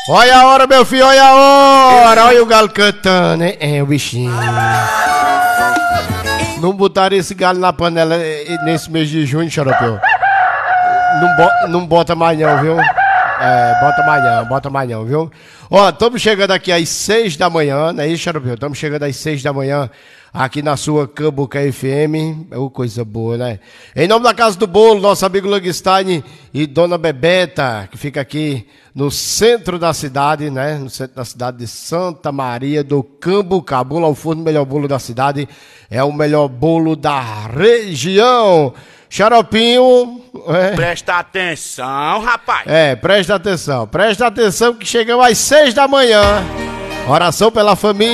Olha a hora, meu filho, olha a hora. Olha o galo cantando, hein? É, o bichinho. Não botaram esse galo na panela nesse mês de junho, Xaropeu. Não bota mais não, viu? Bota mais não, viu? Ó, estamos chegando aqui às 6 da manhã, não é isso, Xaropeu? Estamos chegando às 6 da manhã aqui na sua Cambuca FM. Coisa boa, né? Em nome da Casa do Bolo, nosso amigo Langstein e Dona Bebeta, que fica aqui no centro da cidade, né? No centro da cidade de Santa Maria do Cambuca. Bolo ao Forno, o melhor bolo da cidade. É o melhor bolo da região. Xaropinho... Presta atenção, rapaz. Presta atenção que chegamos às 6 da manhã. Oração pela família.